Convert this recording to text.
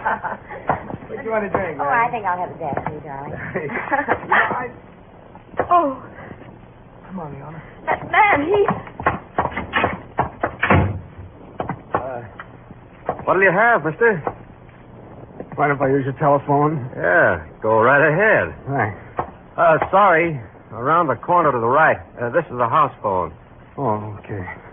What do you want to drink, Oh, I think I'll have a daiquiri, darling. Oh. Come on, Leona. That man, he... What'll you have, mister? Mind if I use your telephone? Yeah, go right ahead. Thanks. Sorry. Around the corner to the right. This is the house phone. Oh, okay.